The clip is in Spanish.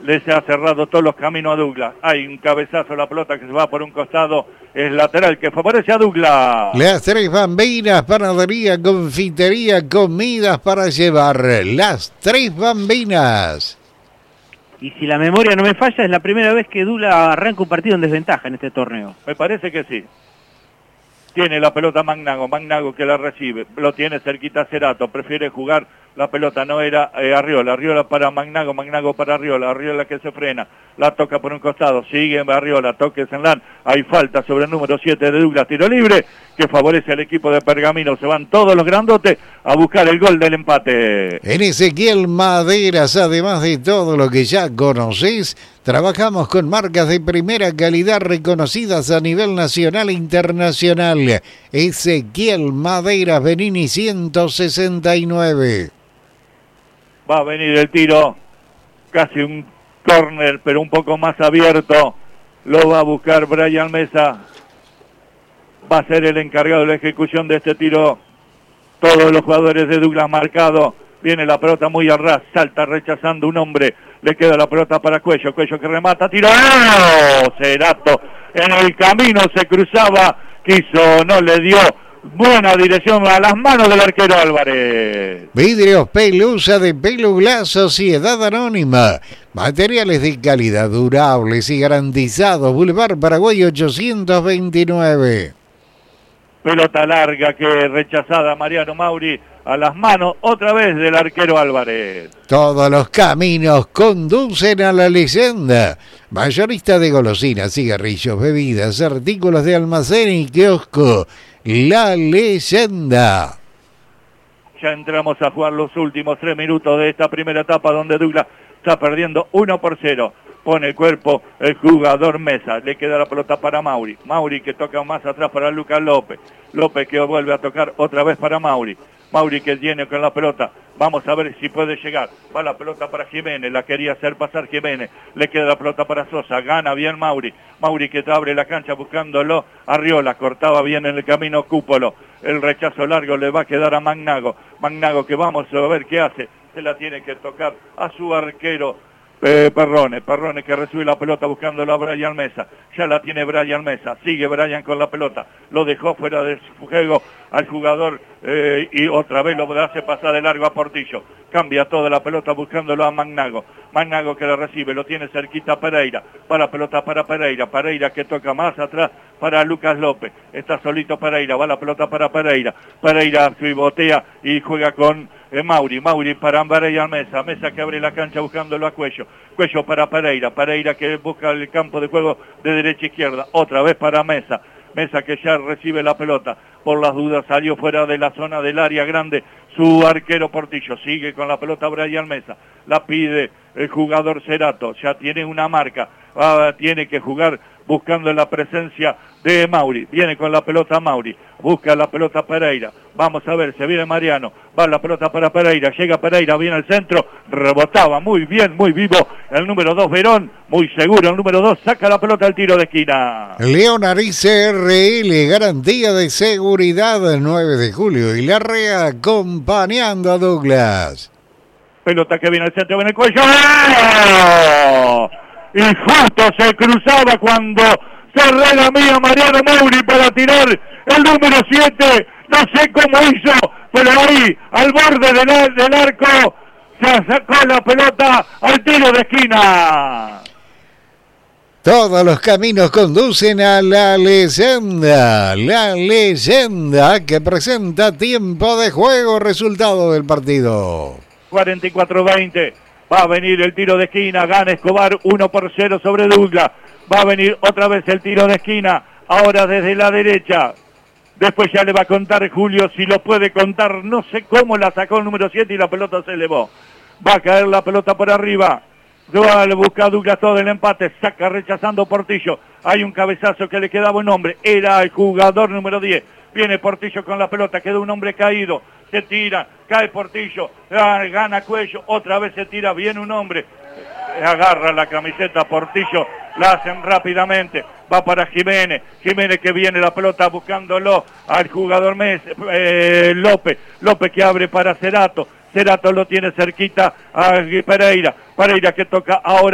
les ha cerrado todos los caminos a Douglas. Hay un cabezazo, la pelota que se va por un costado, es lateral que favorece a Douglas. Las Tres Bambinas, panadería, confitería, comidas para llevar. Las Tres Bambinas. Y si la memoria no me falla, es la primera vez que Douglas arranca un partido en desventaja en este torneo. Me parece que sí. Tiene la pelota Magnago que la recibe, lo tiene cerquita Cerato, prefiere jugar la pelota, no era Arriola para Magnago para Arriola que se frena, la toca por un costado, sigue Arriola, toque Senlán, hay falta sobre el número 7 de Douglas, tiro libre, que favorece al equipo de Pergamino, se van todos los grandotes a buscar el gol del empate. En Ezequiel Maderas, además de todo lo que ya conocés, trabajamos con marcas de primera calidad reconocidas a nivel nacional e internacional. Ezequiel Maderas, Benini 169. Va a venir el tiro, casi un córner, pero un poco más abierto. Lo va a buscar Brian Mesa. Va a ser el encargado de la ejecución de este tiro. Todos los jugadores de Douglas marcado. Viene la pelota muy al ras, salta rechazando un hombre. Le queda la pelota para Cuello que remata, tiro. ¡Oh! Cerato en el camino se cruzaba, quiso, no le dio. Buena dirección a las manos del arquero Álvarez. Vidrios Pelusa de Peluglass, Sociedad Anónima. Materiales de calidad, durables y garantizados. Boulevard Paraguay 829. Pelota larga que rechazada Mariano Mauri a las manos otra vez del arquero Álvarez. Todos los caminos conducen a la leyenda. Mayorista de golosinas, cigarrillos, bebidas, artículos de almacén y kiosco. La Leyenda. Ya entramos a jugar los últimos 3 minutos de esta primera etapa donde Douglas está perdiendo 1-0. Pone el cuerpo el jugador Mesa. Le queda la pelota para Mauri. Mauri que toca más atrás para Lucas López. López que vuelve a tocar otra vez para Mauri. Mauri que viene con la pelota. Vamos a ver si puede llegar. Va la pelota para Jiménez. La quería hacer pasar Jiménez. Le queda la pelota para Sosa. Gana bien Mauri. Mauri que te abre la cancha buscándolo. Arriola cortaba bien en el camino Cúpolo. El rechazo largo le va a quedar a Magnago. Magnago que vamos a ver qué hace. Se la tiene que tocar a su arquero. Perrone que recibe la pelota buscándolo a Brian Mesa, ya la tiene Brian Mesa, sigue Brian con la pelota, lo dejó fuera de su juego al jugador y otra vez lo hace pasar de largo a Portillo, cambia toda la pelota buscándolo a Magnago que la recibe, lo tiene cerquita Pereira, para la pelota para Pereira que toca más atrás para Lucas López, está solito Pereira, va la pelota para Pereira pivotea y juega con Mauri para Brian Mesa que abre la cancha buscándolo a Cuello para Pereira que busca el campo de juego de derecha a izquierda, otra vez para Mesa que ya recibe la pelota, por las dudas salió fuera de la zona del área grande su arquero Portillo, sigue con la pelota Brian Mesa, la pide el jugador Cerato, ya tiene una marca, tiene que jugar buscando la presencia de Mauri, viene con la pelota Mauri, busca la pelota Pereira, vamos a ver, se viene Mariano, va la pelota para Pereira, llega Pereira, viene al centro, rebotaba muy bien, muy vivo, el número 2 Verón, muy seguro, el número 2 saca la pelota al tiro de esquina. Leonardo CRL, garantía de seguridad, 9 de julio, y Larrea acompañando a Douglas. Pelota que viene al centro, viene el cuello, ¡oh! Y justo se cruzaba cuando se relamía Mariano Mauri para tirar el número 7, no sé cómo hizo, pero ahí al borde del arco se sacó la pelota al tiro de esquina. Todos los caminos conducen a la leyenda que presenta tiempo de juego, resultado del partido. 44-20. Va a venir el tiro de esquina, gana Escobar 1-0 sobre Douglas. Va a venir otra vez el tiro de esquina, ahora desde la derecha. Después ya le va a contar Julio, si lo puede contar, no sé cómo la sacó el número 7 y la pelota se elevó. Va a caer la pelota por arriba. Le busca a Douglas todo el empate, saca rechazando Portillo. Hay un cabezazo que le quedaba un hombre, era el jugador número 10. Viene Portillo con la pelota, quedó un hombre caído, se tira, cae Portillo, gana Cuello, otra vez se tira, viene un hombre, agarra la camiseta Portillo, la hacen rápidamente, va para Jiménez que viene la pelota buscándolo al jugador López que abre para Cerato lo tiene cerquita a Pereira que toca ahora